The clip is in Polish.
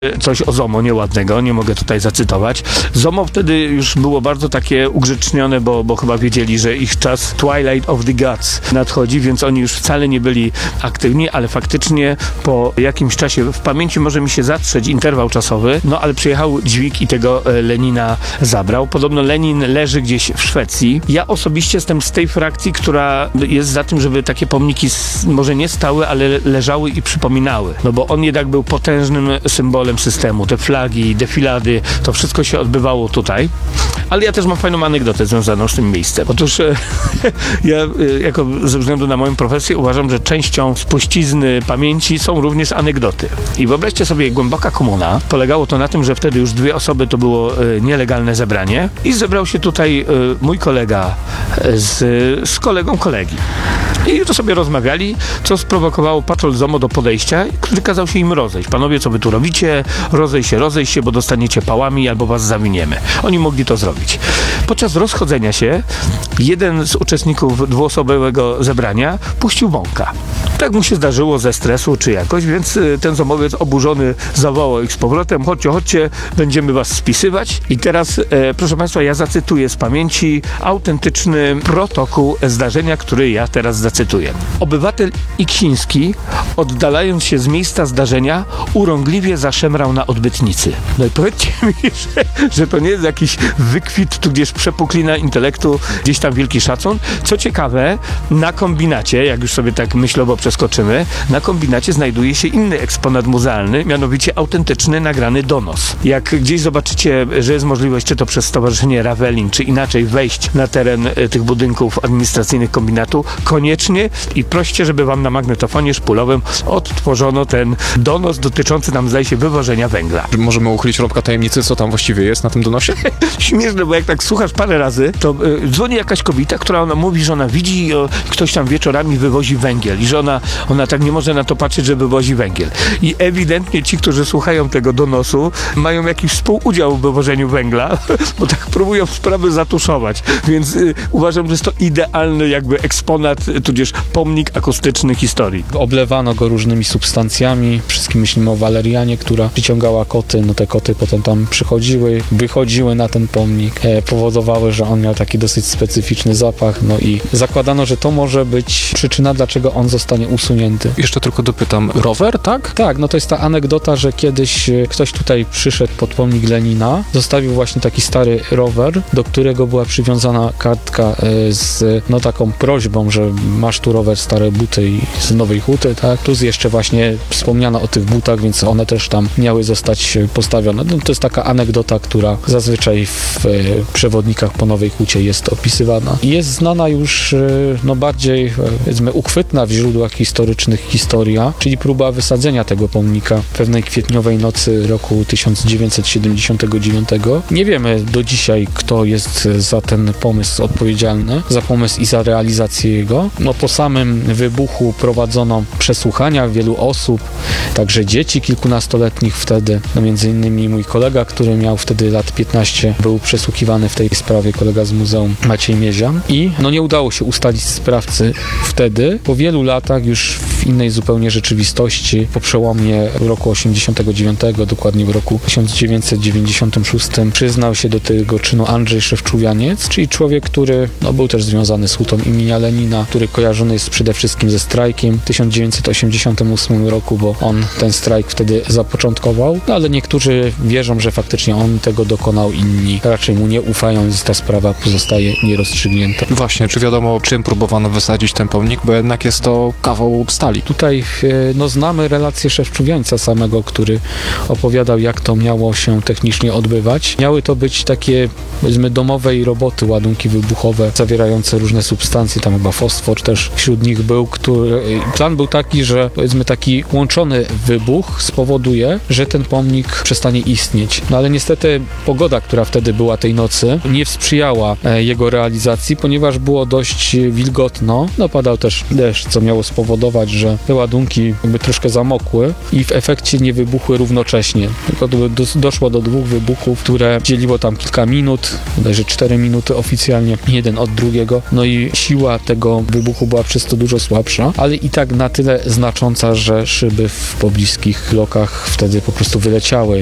coś o ZOMO nieładnego, nie mogę tutaj zacytować. ZOMO wtedy już było bardzo takie ugrzecznione, bo chyba wiedzieli, że ich czas Twilight of the Gods nadchodzi, więc oni już wcale nie byli aktywni, ale faktycznie po jakimś czasie w pamięci może mi się zatrzeć interwał czasowy, no ale przyjechał dźwig i tego Lenina zabrał. Podobno Lenin leży gdzieś w Szwecji. Ja osobiście jestem z tej frakcji, która jest za tym, żeby takie pomniki może nie stały, ale leżały i przypominały. No bo on jednak był potężnym symbolem systemu. Te flagi, defilady, to wszystko się odbywało tutaj. Ale ja też mam fajną anegdotę związaną z tym miejscem. Otóż ja ze względu na moją profesję uważam, że częścią spuścizny pamięci są również anegdoty. I wyobraźcie sobie, głęboka komuna. Polegało to na tym, że wtedy już 2 osoby to było nielegalne zebranie i zebrał się tutaj mój kolega z kolegą kolegi. I to sobie rozmawiali, co sprowokowało patrol ZOMO do podejścia, który kazał się im rozejść. Panowie, co wy tu robicie? Rozejść się, bo dostaniecie pałami albo was zawiniemy. Oni mogli to zrobić. Podczas rozchodzenia się jeden z uczestników 2-osobowego zebrania puścił bąka. Tak mu się zdarzyło ze stresu czy jakoś, więc ten ZOMowiec oburzony zawołał ich z powrotem: chodźcie, będziemy was spisywać. I teraz, proszę państwa, ja zacytuję z pamięci autentyczny protokół zdarzenia, który ja teraz zacytuję. Obywatel Iksiński, oddalając się z miejsca zdarzenia, urągliwie zaszemrał na odbytnicy. No i powiedzcie mi, że to nie jest jakiś wykwit, tudzież przepuklina intelektu, gdzieś tam wielki szacun. Co ciekawe, na kombinacie, jak już sobie tak myślowo przeskoczymy, na kombinacie znajduje się inny eksponat muzealny, mianowicie autentyczny, nagrany donos. Jak gdzieś zobaczycie, że jest możliwość, czy to przez Stowarzyszenie Ravelin, czy inaczej wejść na teren tych budynków administracyjnych kombinatu, koniecznie i proście, żeby wam na magnetofonie szpulowym odtworzono ten donos dotyczący nam, zdaje się, wywożenia węgla. Możemy uchylić rąbka tajemnicy, co tam właściwie jest na tym donosie? Śmieszne, bo jak tak słuchasz parę razy, to dzwoni jakaś kobieta, która ona mówi, że ona widzi, ktoś tam wieczorami wywozi węgiel i że ona tak nie może na to patrzeć, że wywozi węgiel. I ewidentnie ci, którzy słuchają tego donosu, mają jakiś współudział w wywożeniu węgla, bo tak próbują sprawy zatuszować. Więc uważam, że jest to idealny jakby eksponat, tudzież pomnik akustyczny historii. Oblewano go różnymi substancjami. Wszystkim myślimy o walerianie, która przyciągała koty. No te koty potem tam przychodziły, wychodziły na ten pomnik, powodowały, że on miał taki dosyć specyficzny zapach. No i zakładano, że to może być przyczyna, dlaczego on zostanie usunięty. Jeszcze tylko dopytam, rower, tak? Tak, no to jest ta anegdota, że kiedyś ktoś tutaj przyszedł pod pomnik Lenina, zostawił właśnie taki stary rower, do którego była przywiązana kartka z taką prośbą, że masz tu rower, stare buty i z Nowej Huty, tak? Plus jeszcze właśnie wspomniano o tych butach, więc one też tam miały zostać postawione. No, to jest taka anegdota, która zazwyczaj w przewodnikach po Nowej Hucie jest opisywana. I jest znana już bardziej, powiedzmy, uchwytna w źródłach historycznych historia, czyli próba wysadzenia tego pomnika pewnej kwietniowej nocy roku 1979. Nie wiemy do dzisiaj, kto jest za ten pomysł odpowiedzialny, za pomysł i za realizację jego. No po samym wybuchu prowadzono przesłuchania wielu osób, także dzieci kilkunastoletnich wtedy. No między innymi mój kolega, który miał wtedy lat 15, był przesłuchiwany w tej sprawie, kolega z muzeum Maciej Miezian. I nie udało się ustalić sprawcy wtedy. Po wielu latach już w innej zupełnie rzeczywistości, po przełomie roku 89, dokładnie w roku 1996, przyznał się do tego czynu Andrzej Szewczuwianiec, czyli człowiek, który był też związany z hutą imienia Lenina, który kojarzony jest przede wszystkim ze strajkiem w 1988 roku, bo on ten strajk wtedy zapoczątkował, ale niektórzy wierzą, że faktycznie on tego dokonał, inni raczej mu nie ufają, więc ta sprawa pozostaje nierozstrzygnięta. Właśnie, czy wiadomo, czym próbowano wysadzić ten pomnik, bo jednak jest to kawał stali. Tutaj znamy relację Szewczuwiańca samego, który opowiadał, jak to miało się technicznie odbywać. Miały to być takie, powiedzmy, domowej roboty, ładunki wybuchowe zawierające różne substancje, tam chyba fosfor też wśród nich był, plan był taki, że powiedzmy taki łączony wybuch spowoduje, że ten pomnik przestanie istnieć. No ale niestety pogoda, która wtedy była tej nocy, nie sprzyjała jego realizacji, ponieważ było dość wilgotno. Padał też deszcz, co miało spowodować, że te ładunki jakby troszkę zamokły i w efekcie nie wybuchły równocześnie. Tylko doszło do 2 wybuchów, które dzieliło tam kilka minut, bodajże 4 minuty oficjalnie, jeden od drugiego. No i siła tego wybuchu była przez to dużo słabsza, ale i tak na tyle znacząca, że szyby w pobliskich lokach wtedy wtedy po prostu wyleciały.